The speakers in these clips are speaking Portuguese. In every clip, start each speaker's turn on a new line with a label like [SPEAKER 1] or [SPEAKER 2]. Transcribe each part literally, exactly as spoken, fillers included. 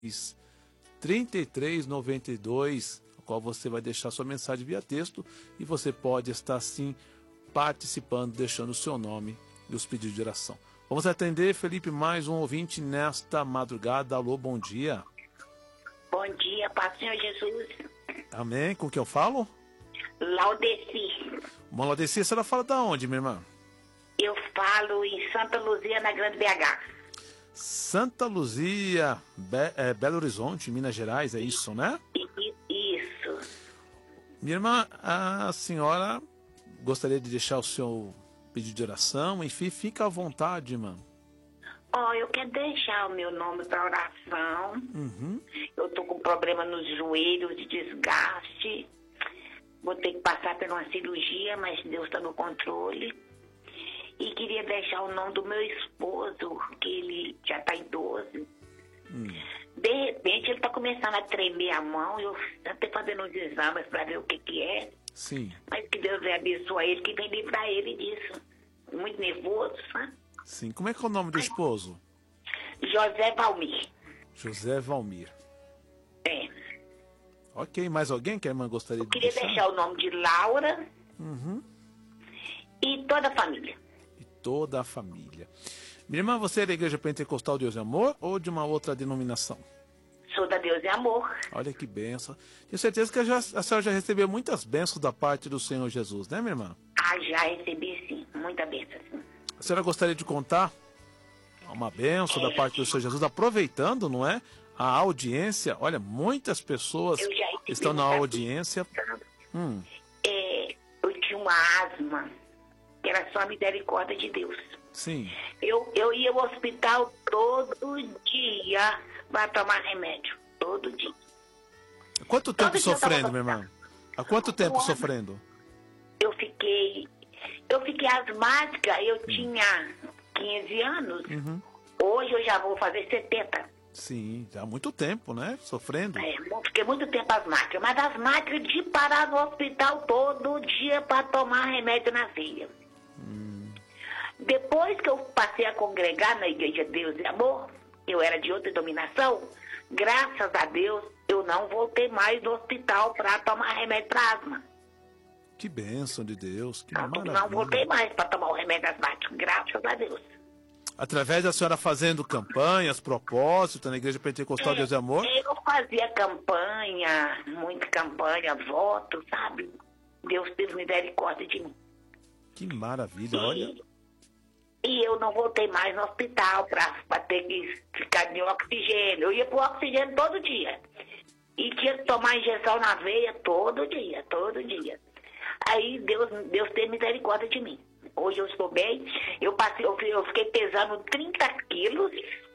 [SPEAKER 1] trinta e três noventa e dois, a qual você vai deixar sua mensagem via texto e você pode estar sim participando, deixando o seu nome e os pedidos de oração. Vamos atender, Felipe, mais um ouvinte nesta madrugada. Alô, bom dia.
[SPEAKER 2] Bom dia, Pai Senhor Jesus.
[SPEAKER 1] Amém. Com quem eu falo?
[SPEAKER 2] Laudeci.
[SPEAKER 1] Bom, Laudeci, a senhora fala da onde, minha irmã?
[SPEAKER 2] Eu falo em Santa Luzia, na Grande B H.
[SPEAKER 1] Santa Luzia, Be é, Belo Horizonte, Minas Gerais, é isso, né?
[SPEAKER 2] Isso.
[SPEAKER 1] Minha irmã, a senhora gostaria de deixar o seu pedido de oração? Enfim, fica à vontade, irmã.
[SPEAKER 2] Ó, oh, eu quero deixar o meu nome para oração.
[SPEAKER 1] Uhum.
[SPEAKER 2] Eu tô com problema nos joelhos, de desgaste. Vou ter que passar por uma cirurgia, mas Deus está no controle. E queria deixar o nome do meu esposo, que ele já está idoso. Hum. De repente ele está começando a tremer a mão. Eu estou fazendo uns exames para ver o que que é.
[SPEAKER 1] Sim.
[SPEAKER 2] Mas que Deus abençoe ele, que vem livrar ele disso. Muito nervoso, sabe?
[SPEAKER 1] Sim. Como é que é o nome do esposo?
[SPEAKER 2] José Valmir.
[SPEAKER 1] José Valmir.
[SPEAKER 2] É.
[SPEAKER 1] Ok, mais alguém que a irmã gostaria
[SPEAKER 2] Eu
[SPEAKER 1] de
[SPEAKER 2] queria
[SPEAKER 1] deixar?
[SPEAKER 2] deixar o nome de Laura.
[SPEAKER 1] Uhum.
[SPEAKER 2] E toda a família.
[SPEAKER 1] E toda a família. Minha irmã, você é da Igreja Pentecostal Deus e Amor ou de uma outra denominação?
[SPEAKER 2] Sou da Deus e Amor.
[SPEAKER 1] Olha que benção. Tenho certeza que a, já, a senhora já recebeu muitas bênçãos da parte do Senhor Jesus, né, minha irmã?
[SPEAKER 2] Ah, já recebi sim. Muita bênção, sim.
[SPEAKER 1] A senhora gostaria de contar uma bênção é. da parte do Senhor Jesus, aproveitando, não é? A audiência. Olha, muitas pessoas estão na audiência. Hum.
[SPEAKER 2] É, eu tinha uma asma, que era só a misericórdia de Deus.
[SPEAKER 1] Sim.
[SPEAKER 2] Eu, eu ia ao hospital todo dia para tomar remédio. Todo dia.
[SPEAKER 1] Há quanto tempo todo sofrendo, minha irmã? Há quanto tempo um sofrendo?
[SPEAKER 2] Eu fiquei... Eu fiquei asmática, eu hum. tinha quinze anos. Uhum. Hoje eu já vou fazer setenta.
[SPEAKER 1] Sim, já há muito tempo, né? Sofrendo.
[SPEAKER 2] É, fiquei muito tempo asmática. Mas asmática de parar no hospital todo dia para tomar remédio na veia. Hum. Depois que eu passei a congregar na Igreja Deus e Amor, eu era de outra denominação, graças a Deus, eu não voltei mais no hospital para tomar remédio para asma.
[SPEAKER 1] Que bênção de Deus, que
[SPEAKER 2] não,
[SPEAKER 1] maravilha.
[SPEAKER 2] Não voltei mais para tomar o remédio asmático, graças a Deus.
[SPEAKER 1] Através da senhora fazendo campanhas, propósitos na Igreja Pentecostal
[SPEAKER 2] é,
[SPEAKER 1] Deus e Amor?
[SPEAKER 2] Eu fazia campanha, muita campanha, voto, sabe? Deus teve misericórdia de mim.
[SPEAKER 1] Que maravilha,
[SPEAKER 2] e,
[SPEAKER 1] olha.
[SPEAKER 2] E eu não voltei mais no hospital para ter que ficar de oxigênio. Eu ia pro oxigênio todo dia. E tinha que tomar injeção na veia todo dia, todo dia. Aí Deus, Deus teve misericórdia de mim. Hoje eu estou bem. Eu, passei, eu, eu fiquei pesando trinta quilos.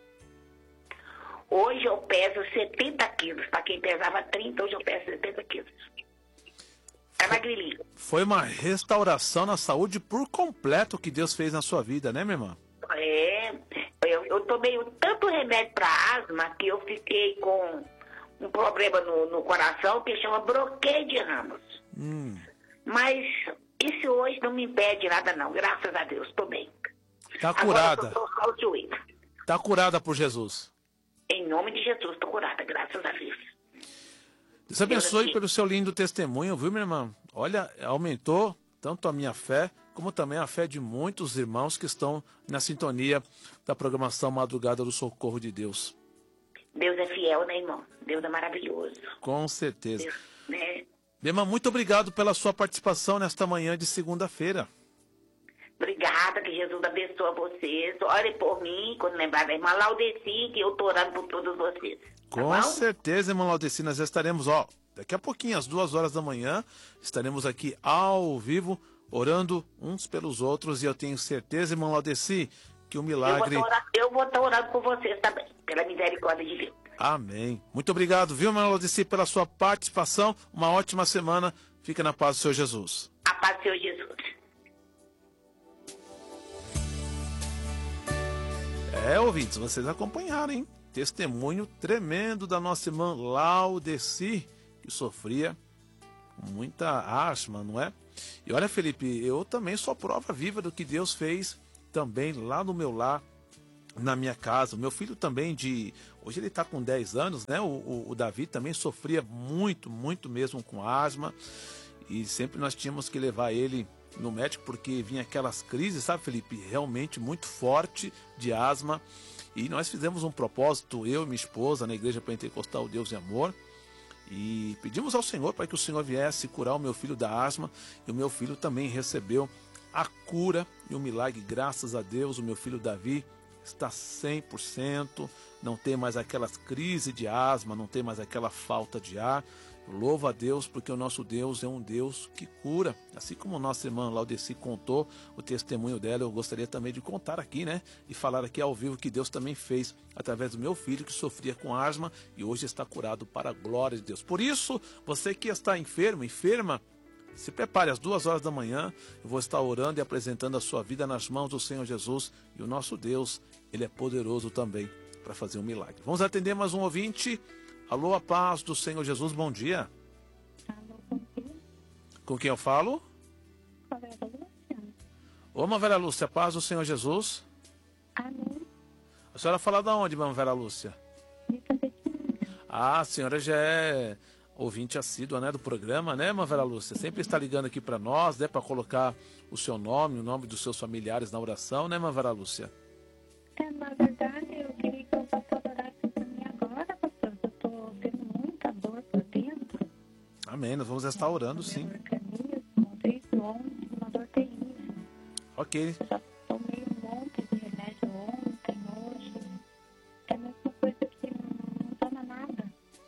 [SPEAKER 2] Hoje eu peso setenta quilos. Para quem pesava trinta, hoje eu peso setenta quilos. É magrelinho.
[SPEAKER 1] Foi uma restauração na saúde por completo que Deus fez na sua vida, né, minha irmã?
[SPEAKER 2] É. Eu, eu tomei tanto remédio para asma que eu fiquei com um problema no, no coração que chama bloqueio de ramos. Hum. Mas isso hoje não me impede nada, não. Graças a Deus, estou bem.
[SPEAKER 1] Está curada.
[SPEAKER 2] Agora
[SPEAKER 1] Está curada por Jesus.
[SPEAKER 2] Em nome de Jesus, estou curada, graças a Deus.
[SPEAKER 1] Deus abençoe Deus pelo seu lindo testemunho, viu, minha irmã? Olha, aumentou tanto a minha fé, como também a fé de muitos irmãos que estão na sintonia da programação Madrugada do Socorro de Deus.
[SPEAKER 2] Deus é fiel, né, irmão? Deus é maravilhoso.
[SPEAKER 1] Com certeza.
[SPEAKER 2] Deus, né?
[SPEAKER 1] Minha irmã, muito obrigado pela sua participação nesta manhã de segunda-feira.
[SPEAKER 2] Obrigada, que Jesus abençoe vocês. Ore por mim, quando lembrar da irmã Laudeci, que eu estou orando por todos vocês. Tá
[SPEAKER 1] Com
[SPEAKER 2] bom?
[SPEAKER 1] certeza, irmã Laudeci, nós estaremos, ó, daqui a pouquinho, às duas horas da manhã, estaremos aqui ao vivo, orando uns pelos outros, e eu tenho certeza, irmã Laudeci, que o milagre...
[SPEAKER 2] Eu vou estar orando por vocês também, pela misericórdia de Deus.
[SPEAKER 1] Amém. Muito obrigado, viu, irmã Laudeci, pela sua participação. Uma ótima semana. Fica na paz do Senhor Jesus.
[SPEAKER 2] A paz do Senhor Jesus.
[SPEAKER 1] É, ouvintes, vocês acompanharam, hein? Testemunho tremendo da nossa irmã Laudeci, que sofria muita asma, não é? E olha, Felipe, eu também sou prova viva do que Deus fez também lá no meu lar, na minha casa. O meu filho também de... Hoje ele está com dez anos, né? O, o, o Davi também sofria muito, muito mesmo com asma. E sempre nós tínhamos que levar ele no médico porque vinha aquelas crises, sabe, Felipe? Realmente muito forte de asma. E nós fizemos um propósito, eu e minha esposa, na Igreja Pentecostal Deus e Amor. E pedimos ao Senhor para que o Senhor viesse curar o meu filho da asma. E o meu filho também recebeu a cura e o milagre, graças a Deus. O meu filho Davi está cem por cento, não tem mais aquelas crises de asma, não tem mais aquela falta de ar. Louvo a Deus, porque o nosso Deus é um Deus que cura. Assim como nossa irmã Laudeci contou o testemunho dela, eu gostaria também de contar aqui, né? E falar aqui ao vivo que Deus também fez através do meu filho que sofria com asma e hoje está curado para a glória de Deus. Por isso, você que está enfermo, enferma, se prepare, às duas horas da manhã, eu vou estar orando e apresentando a sua vida nas mãos do Senhor Jesus. E o nosso Deus, Ele é poderoso também para fazer um milagre. Vamos atender mais um ouvinte. Alô, a paz do Senhor Jesus, bom dia.
[SPEAKER 3] Alô, bom dia.
[SPEAKER 1] Com quem eu falo?
[SPEAKER 3] Com a Vera Lúcia.
[SPEAKER 1] Ô, irmã Vera Lúcia, a paz do Senhor Jesus.
[SPEAKER 3] Amém.
[SPEAKER 1] A senhora fala de onde, irmã Vera Lúcia?
[SPEAKER 3] De Tapetinho.
[SPEAKER 1] Ah, a senhora já é ouvinte assídua, né, do programa, né, irmã Vera Lúcia? Sempre está ligando aqui para nós, né, para colocar o seu nome, o nome dos seus familiares na oração, né, irmã Vera Lúcia?
[SPEAKER 3] É, na verdade, eu queria que o pastor orasse para mim agora, pastor. Eu estou tendo muita dor por dentro.
[SPEAKER 1] Amém, nós vamos estar orando,
[SPEAKER 3] No
[SPEAKER 1] sim.
[SPEAKER 3] meu organismo, desde ontem, uma dor terrível.
[SPEAKER 1] Ok.
[SPEAKER 3] Eu já tomei um monte de remédio ontem, hoje. É a mesma coisa que não, não toma nada.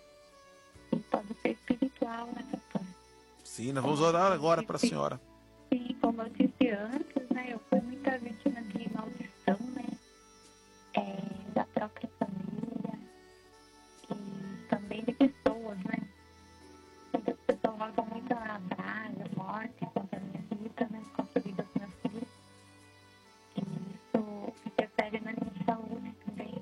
[SPEAKER 3] E pode ser espiritual, né, pastor?
[SPEAKER 1] Sim, nós vamos orar agora para a senhora.
[SPEAKER 3] Sim, como eu disse antes, né, eu fui muita vítima de maldição, né, é, da própria família e também de pessoas, né. Muitas pessoas jogam muito a praga, a morte contra a minha vida, né, contra a vida dos meus filhos. E isso interfere na minha saúde também.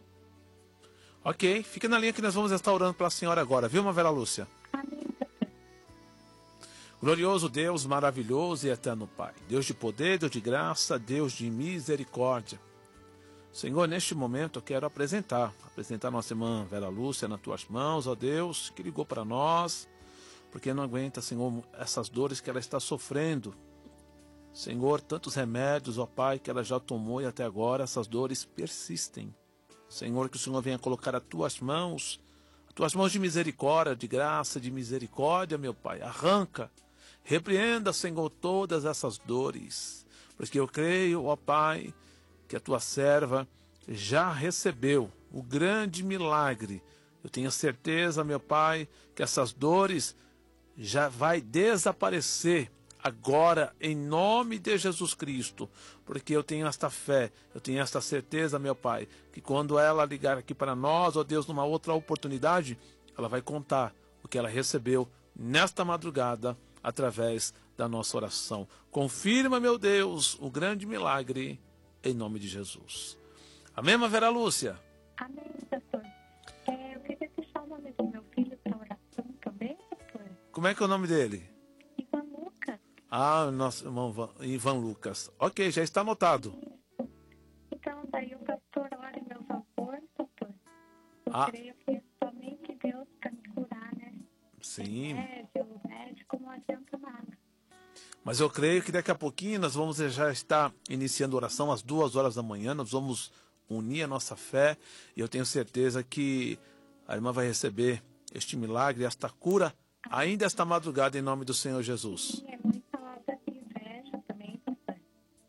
[SPEAKER 1] Ok, fica na linha que nós vamos estar orando para a senhora agora, viu, irmã Vera Lúcia?
[SPEAKER 3] Amém, pastor.
[SPEAKER 1] Glorioso Deus, maravilhoso e eterno Pai, Deus de poder, Deus de graça, Deus de misericórdia. Senhor, neste momento eu quero apresentar, apresentar nossa irmã Vera Lúcia nas tuas mãos, ó Deus, que ligou para nós, porque não aguenta, Senhor, essas dores que ela está sofrendo. Senhor, tantos remédios, ó Pai, que ela já tomou e até agora essas dores persistem. Senhor, que o Senhor venha colocar as tuas mãos, as tuas mãos de misericórdia, de graça, de misericórdia, meu Pai, arranca. Repreenda, Senhor, todas essas dores, porque eu creio, ó Pai, que a tua serva já recebeu o grande milagre. Eu tenho certeza, meu Pai, que essas dores já vai desaparecer agora, em nome de Jesus Cristo, porque eu tenho esta fé, eu tenho esta certeza, meu Pai, que quando ela ligar aqui para nós, ó Deus, numa outra oportunidade, ela vai contar o que ela recebeu nesta madrugada, através da nossa oração. Confirma, meu Deus, o grande milagre, em nome de Jesus. Amém, irmã Vera Lúcia?
[SPEAKER 3] Amém, pastor. É, eu queria deixar o nome do meu filho para oração também, pastor.
[SPEAKER 1] Como é que é o nome dele?
[SPEAKER 3] Ivan Lucas.
[SPEAKER 1] Ah, nosso irmão Van- Ivan Lucas. Ok, já está anotado.
[SPEAKER 3] Então, daí o pastor ora em meu favor, pastor. Eu
[SPEAKER 1] Ah.
[SPEAKER 3] creio que é somente Deus para me curar, né?
[SPEAKER 1] Sim,
[SPEAKER 3] Médico, o médico não adianta nada.
[SPEAKER 1] mas eu creio que daqui a pouquinho nós vamos já estar iniciando a oração às duas horas da manhã. Nós vamos unir a nossa fé e eu tenho certeza que a irmã vai receber este milagre, esta cura, ainda esta madrugada, em nome do Senhor Jesus.
[SPEAKER 3] E é muita obra de inveja também, pastor.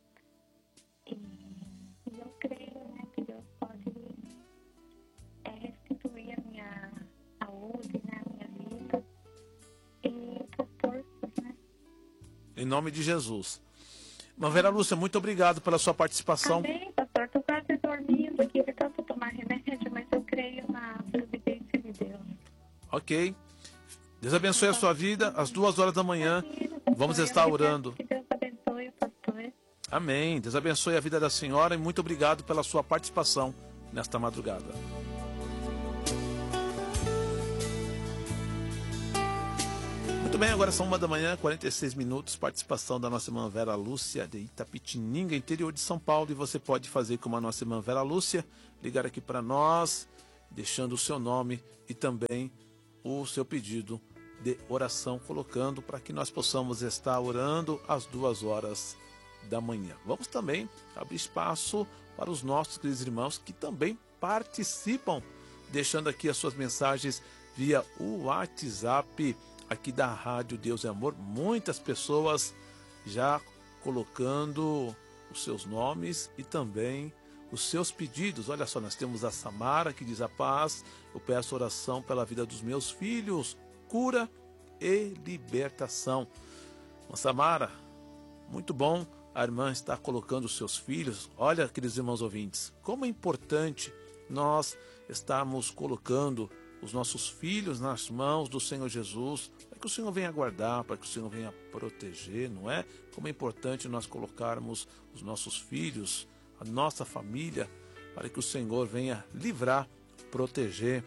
[SPEAKER 3] E, e eu creio, né, que Deus pode é, restituir a minha saúde, né, a minha vida e as forças, né?
[SPEAKER 1] Em nome de Jesus. Irmã Vera Lúcia, muito obrigado pela sua participação.
[SPEAKER 3] Amém, pastor. Estou quase dormindo aqui de tanto tomar remédio, mas eu creio na providência de Deus.
[SPEAKER 1] Ok. Deus abençoe a sua vida. Às duas horas da manhã, vamos estar orando.
[SPEAKER 3] Que Deus abençoe o pastor.
[SPEAKER 1] Amém. Deus abençoe a vida da senhora e muito obrigado pela sua participação nesta madrugada. Muito bem, agora são uma da manhã, quarenta e seis minutos, participação da nossa irmã Vera Lúcia de Itapetininga, interior de São Paulo, e você pode fazer como a nossa irmã Vera Lúcia, ligar aqui para nós, deixando o seu nome e também o seu pedido de oração, colocando para que nós possamos estar orando às duas horas da manhã. Vamos também abrir espaço para os nossos queridos irmãos que também participam, deixando aqui as suas mensagens via o WhatsApp aqui da Rádio Deus é Amor. Muitas pessoas já colocando os seus nomes e também os seus pedidos. Olha só, nós temos a Samara que diz: a paz, eu peço oração pela vida dos meus filhos, cura e libertação. Bom, Samara, muito bom a irmã está colocando os seus filhos. Olha, queridos irmãos ouvintes, como é importante nós estarmos colocando os nossos filhos nas mãos do Senhor Jesus, para que o Senhor venha guardar, para que o Senhor venha proteger, não é? Como é importante nós colocarmos os nossos filhos, a nossa família, para que o Senhor venha livrar, proteger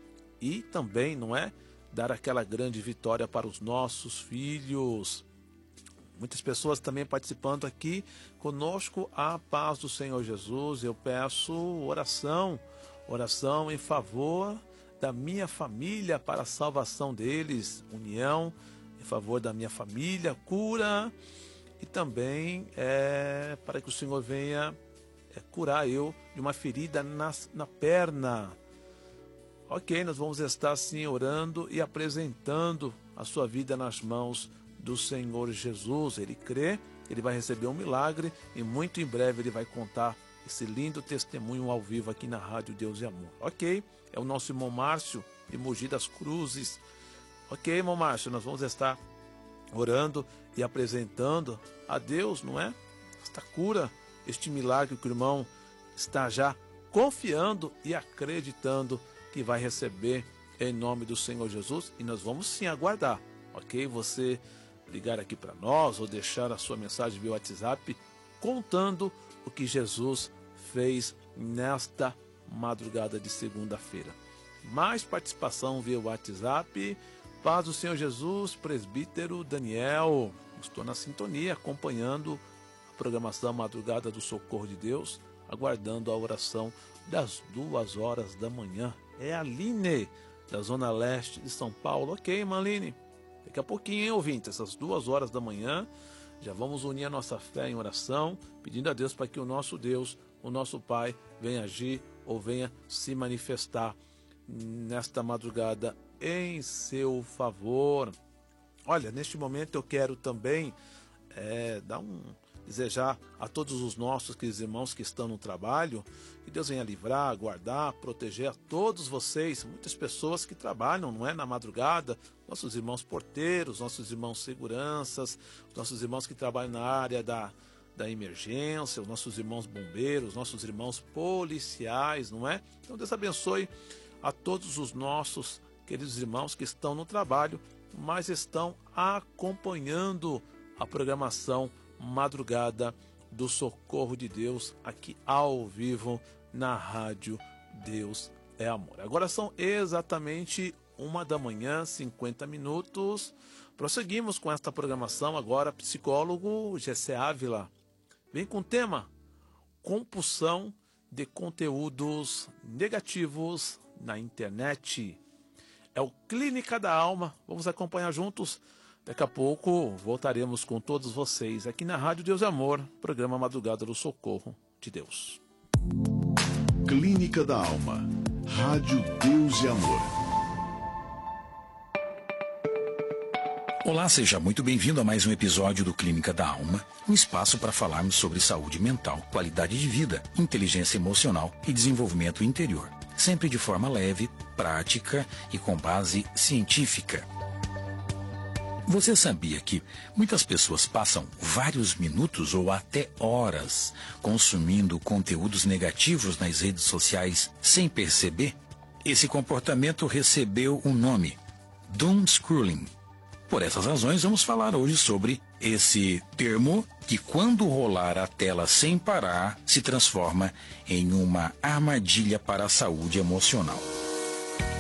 [SPEAKER 1] e também, não é? Dar aquela grande vitória para os nossos filhos. Muitas pessoas também participando aqui conosco. A paz do Senhor Jesus. Eu peço oração, oração em favor da minha família, para a salvação deles, união em favor da minha família, cura e também é, para que o Senhor venha é, curar eu de uma ferida na, na perna. Ok, nós vamos estar assim orando e apresentando a sua vida nas mãos do Senhor Jesus. Ele crê, ele vai receber um milagre e muito em breve ele vai contar esse lindo testemunho ao vivo aqui na Rádio Deus e Amor. Ok, é o nosso irmão Márcio de Mogi das Cruzes. Ok, irmão Márcio, nós vamos estar orando e apresentando a Deus, não é? Esta cura, este milagre que o irmão está já confiando e acreditando que vai receber em nome do Senhor Jesus. E nós vamos sim aguardar, ok? Você ligar aqui para nós ou deixar a sua mensagem via WhatsApp contando o que Jesus fez nesta madrugada de segunda-feira. Mais participação via WhatsApp. Paz do Senhor Jesus, presbítero Daniel. Estou na sintonia, acompanhando a programação Madrugada do Socorro de Deus, aguardando a oração das duas horas da manhã. É a Aline, da Zona Leste de São Paulo. Ok, irmã Aline. Daqui a pouquinho, hein, ouvinte, essas duas horas da manhã, já vamos unir a nossa fé em oração, pedindo a Deus para que o nosso Deus, o nosso Pai, venha agir ou venha se manifestar nesta madrugada em seu favor. Olha, neste momento eu quero também é, dar um, desejar a todos os nossos queridos irmãos que estão no trabalho, que Deus venha livrar, guardar, proteger a todos vocês, muitas pessoas que trabalham, não é, na madrugada, nossos irmãos porteiros, nossos irmãos seguranças, nossos irmãos que trabalham na área da, da emergência, os nossos irmãos bombeiros, nossos irmãos policiais, não é? Então Deus abençoe a todos os nossos queridos irmãos que estão no trabalho, mas estão acompanhando a programação Madrugada do Socorro de Deus aqui ao vivo na Rádio Deus é Amor. Agora são exatamente uma da manhã, cinquenta minutos. Prosseguimos com esta programação agora. Psicólogo Gessé Ávila vem com o tema compulsão de conteúdos negativos na internet. É o Clínica da Alma. Vamos acompanhar juntos. Daqui a pouco voltaremos com todos vocês aqui na Rádio Deus é Amor, programa Madrugada do Socorro de Deus.
[SPEAKER 4] Clínica da Alma, Rádio Deus e Amor.
[SPEAKER 5] Olá, seja muito bem-vindo a mais um episódio do Clínica da Alma, um espaço para falarmos sobre saúde mental, qualidade de vida, inteligência emocional e desenvolvimento interior, sempre de forma leve, prática e com base científica. Você sabia que muitas pessoas passam vários minutos ou até horas consumindo conteúdos negativos nas redes sociais sem perceber? Esse comportamento recebeu um nome: doom scrolling. Por essas razões, vamos falar hoje sobre esse termo que, quando rolar a tela sem parar, se transforma em uma armadilha para a saúde emocional.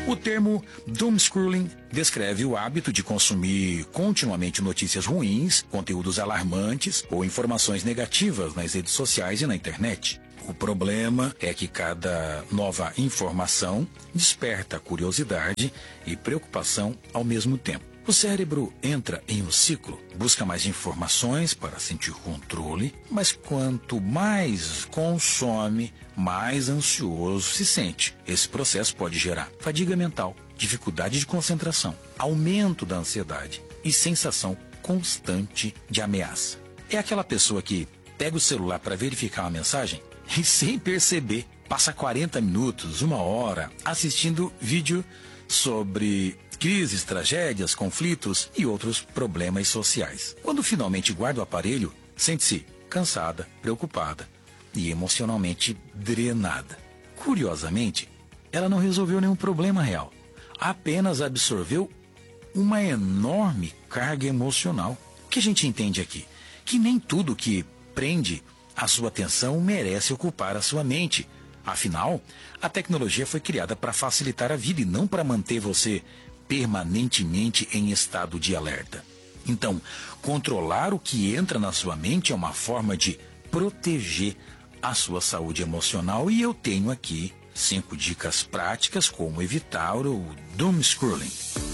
[SPEAKER 5] O termo doom scrolling descreve o hábito de consumir continuamente notícias ruins, conteúdos alarmantes ou informações negativas nas redes sociais e na internet. O problema é que cada nova informação desperta curiosidade e preocupação ao mesmo tempo. O cérebro entra em um ciclo, busca mais informações para sentir controle, mas quanto mais consome, mais ansioso se sente. Esse processo pode gerar fadiga mental, dificuldade de concentração, aumento da ansiedade e sensação constante de ameaça. É aquela pessoa que pega o celular para verificar uma mensagem e, sem perceber, passa quarenta minutos, uma hora, assistindo vídeo sobre crises, tragédias, conflitos e outros problemas sociais. Quando finalmente guarda o aparelho, sente-se cansada, preocupada e emocionalmente drenada. Curiosamente, ela não resolveu nenhum problema real, apenas absorveu uma enorme carga emocional. O que a gente entende aqui? Que nem tudo que prende a sua atenção merece ocupar a sua mente. Afinal, a tecnologia foi criada para facilitar a vida e não para manter você permanentemente em estado de alerta. Então, controlar o que entra na sua mente é uma forma de proteger a sua saúde emocional, e eu tenho aqui cinco dicas práticas como evitar o doom scrolling.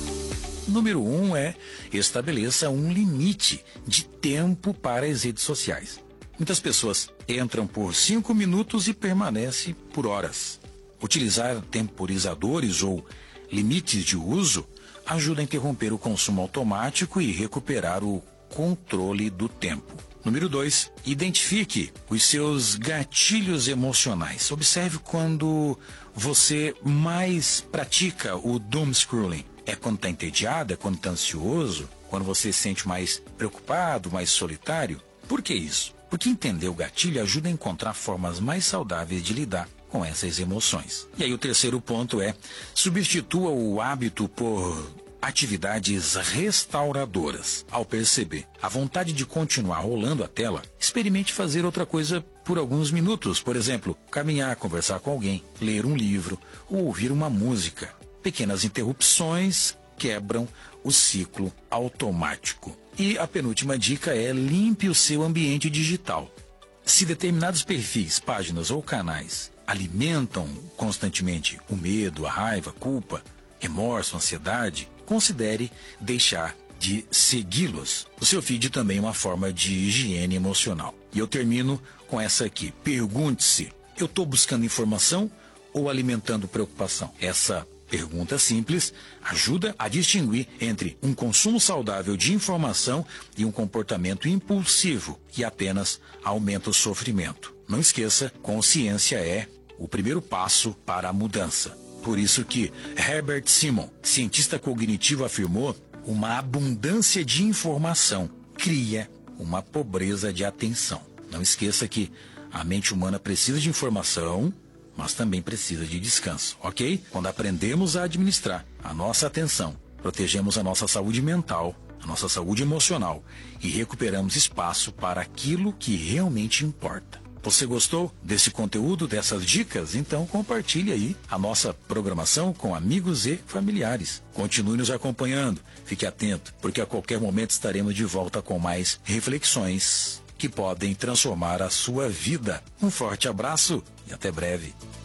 [SPEAKER 5] Número um é: estabeleça um limite de tempo para as redes sociais. Muitas pessoas entram por cinco minutos e permanecem por horas. Utilizar temporizadores ou limites de uso ajuda a interromper o consumo automático e recuperar o controle do tempo. Número dois, identifique os seus gatilhos emocionais. Observe quando você mais pratica o doom scrolling. É quando está entediado, é quando está ansioso, quando você se sente mais preocupado, mais solitário. Por que isso? Porque entender o gatilho ajuda a encontrar formas mais saudáveis de lidar com essas emoções. E aí o terceiro ponto é: substitua o hábito por atividades restauradoras. Ao perceber a vontade de continuar rolando a tela, experimente fazer outra coisa por alguns minutos. Por exemplo, caminhar, conversar com alguém, ler um livro ou ouvir uma música. Pequenas interrupções quebram o ciclo automático. E a penúltima dica é: limpe o seu ambiente digital. Se determinados perfis, páginas ou canais alimentam constantemente o medo, a raiva, a culpa, remorso, ansiedade, considere deixar de segui-los. O seu feed também é uma forma de higiene emocional. E eu termino com essa aqui. Pergunte-se: eu estou buscando informação ou alimentando preocupação? Essa pergunta simples ajuda a distinguir entre um consumo saudável de informação e um comportamento impulsivo que apenas aumenta o sofrimento. Não esqueça, consciência é o primeiro passo para a mudança. Por isso que Herbert Simon, cientista cognitivo, afirmou: uma abundância de informação cria uma pobreza de atenção. Não esqueça que a mente humana precisa de informação, mas também precisa de descanso, ok? Quando aprendemos a administrar a nossa atenção, protegemos a nossa saúde mental, a nossa saúde emocional e recuperamos espaço para aquilo que realmente importa. Você gostou desse conteúdo, dessas dicas? Então compartilhe aí a nossa programação com amigos e familiares. Continue nos acompanhando, fique atento, porque a qualquer momento estaremos de volta com mais reflexões que podem transformar a sua vida. Um forte abraço e até breve.